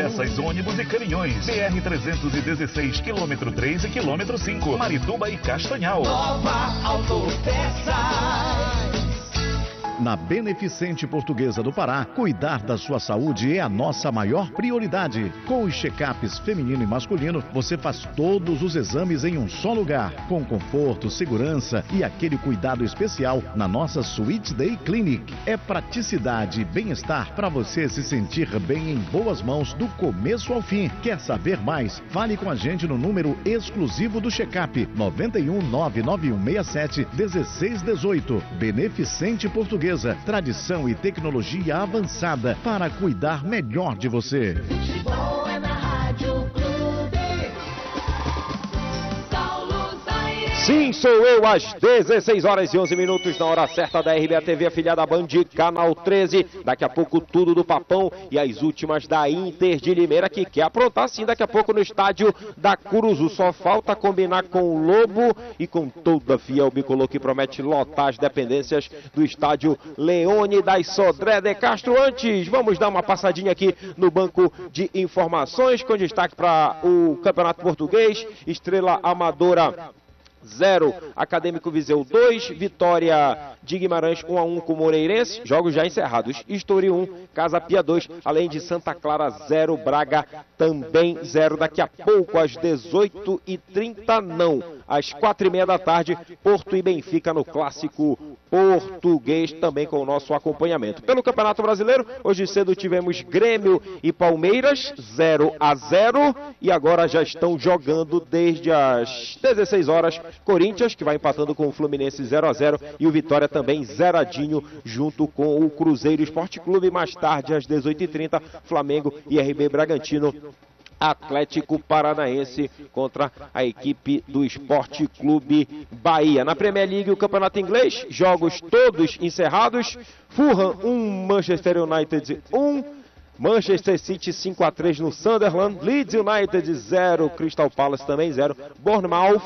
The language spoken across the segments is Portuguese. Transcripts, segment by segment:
Autopeças, ônibus e caminhões. BR-316, quilômetro 3 e quilômetro 5. Marituba e Castanhal. Nova Autopeças. Na Beneficente Portuguesa do Pará, cuidar da sua saúde é a nossa maior prioridade. Com os check-ups feminino e masculino, você faz todos os exames em um só lugar, com conforto, segurança e aquele cuidado especial na nossa Sweet Day Clinic. É praticidade e bem-estar para você se sentir bem em boas mãos do começo ao fim. Quer saber mais? Fale com a gente no número exclusivo do check-up 91 99167 1618. Beneficente Portuguesa. Tradição e tecnologia avançada para cuidar melhor de você. Futebol é na Rádio Clube. Sim, sou eu, às 16 horas e 11 minutos, na hora certa da RBA TV, afiliada Band, Canal 13. Daqui a pouco tudo do Papão e as últimas da Inter de Limeira, que quer aprontar sim daqui a pouco no estádio da Curuzu. Só falta combinar com o Lobo e com toda a fiel bicolor que promete lotar as dependências do estádio Leônidas Sodré de Castro. Antes, vamos dar uma passadinha aqui no banco de informações, com destaque para o Campeonato Português. Estrela Amadora 0, Acadêmico Viseu 2, Vitória de Guimarães 1-1 com o Moreirense, jogos já encerrados. Estoril 1, Casa Pia 2, além de Santa Clara 0, Braga também 0. Daqui a pouco, às 18h30, não, às 4h30 da tarde, Porto e Benfica no Clássico Português, também com o nosso acompanhamento. Pelo Campeonato Brasileiro, hoje cedo tivemos Grêmio e Palmeiras 0-0, e agora já estão jogando desde as 16 horas. Corinthians, que vai empatando com o Fluminense 0-0, e o Vitória também zeradinho junto com o Cruzeiro Esporte Clube. Mais tarde, às 18h30, Flamengo e RB Bragantino, Atlético Paranaense contra a equipe do Esporte Clube Bahia. Na Premier League, o campeonato inglês, jogos todos encerrados. Fulham 1, Manchester United 1. Manchester City 5-3 no Sunderland. Leeds United 0, Crystal Palace também 0. Bournemouth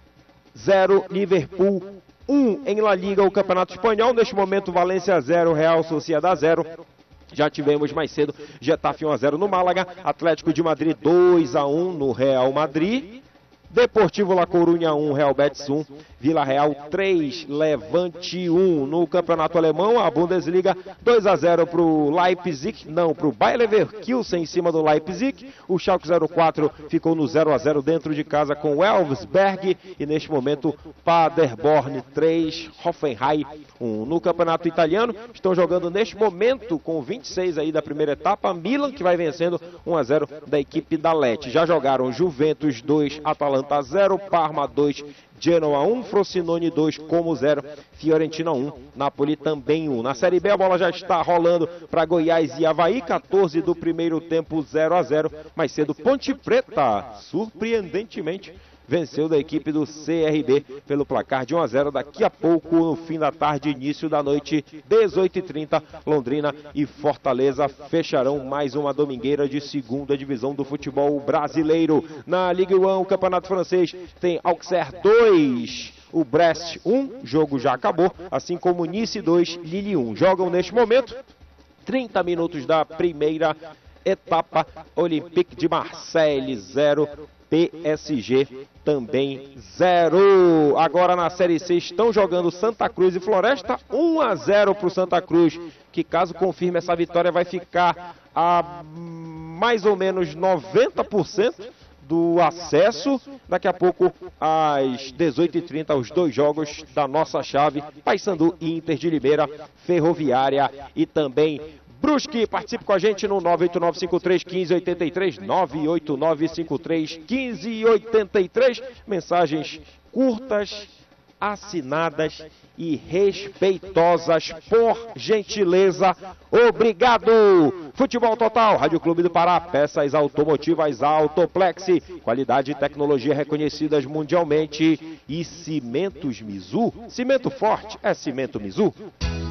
0, Liverpool 1. Em La Liga, o Campeonato Espanhol, neste momento, Valência 0, Real Sociedad 0. Já tivemos mais cedo Getafe 1-0 no Málaga, Atlético de Madrid 2-1 no Real Madrid. Deportivo La Coruña 1, Real Betis 1, Vila Real 3, Levante 1. No campeonato alemão, a Bundesliga 2-0 para o Leipzig, não, para o Bayer Leverkusen em cima do Leipzig. O Schalke 04 ficou no 0-0 dentro de casa com o Elfsberg, e neste momento Paderborn 3, Hoffenheim 1. No campeonato italiano, estão jogando neste momento com 26 aí da primeira etapa, Milan, que vai vencendo 1-0 da equipe da Lecce. Já jogaram Juventus 2, Atalanta 0, Parma 2, Genoa 1, Frosinone 2, Como 0, Fiorentina 1, Napoli também 1. Na Série B, a bola já está rolando para Goiás e Avaí, 14 do primeiro tempo, 0-0. Mais cedo, Ponte Preta, surpreendentemente, venceu da equipe do CRB pelo placar de 1-0. Daqui a pouco, no fim da tarde, início da noite, 18h30, Londrina e Fortaleza fecharão mais uma domingueira de segunda divisão do futebol brasileiro. Na Ligue 1, o campeonato francês, tem Auxerre 2, o Brest 1, jogo já acabou, assim como Nice 2, Lille 1. Jogam neste momento 30 minutos da primeira etapa. Olympique de Marseille 0, PSG também 0. Agora na Série C estão jogando Santa Cruz e Floresta, 1-0 para o Santa Cruz, que caso confirme essa vitória vai ficar a mais ou menos 90% do acesso. Daqui a pouco, às 18h30, os dois jogos da nossa chave, Paysandu e Inter de Limeira, Ferroviária e também Brusque. Participe com a gente no 989531583, 989531583. Mensagens curtas, assinadas e respeitosas, por gentileza. Obrigado. Futebol Total, Rádio Clube do Pará, peças automotivas Autoplex, qualidade e tecnologia reconhecidas mundialmente, e Cimentos Mizu. Cimento forte é Cimento Mizu.